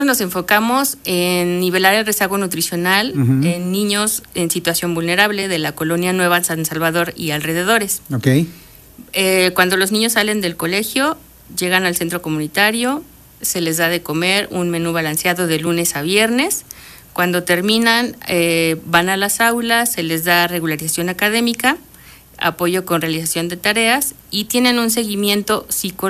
nos enfocamos en nivelar el rezago nutricional en niños en situación vulnerable de la colonia Nueva San Salvador y alrededores. Okay. Cuando los niños salen del colegio, llegan al centro comunitario, se les da de comer un menú balanceado de lunes a viernes. Cuando terminan, van a las aulas, se les da regularización académica, apoyo con realización de tareas y tienen un seguimiento psicológico